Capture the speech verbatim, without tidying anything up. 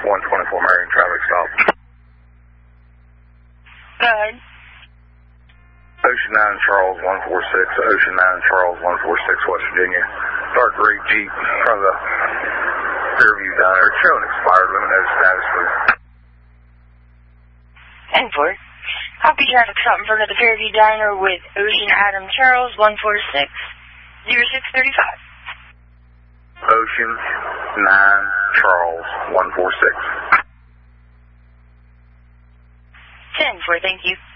one twenty-four Marion, traffic stop. Go ahead. Ocean nine Charles one four six, Ocean nine Charles one four six, West Virginia. Dark gray Jeep from the Fairview Diner. Showing expired. Let me know the status, please. ten four. Copy traffic stop in front of the Fairview Diner with Ocean Adam Charles one four six, zero six three five. Ocean nine Charles one four six. ten four, thank you.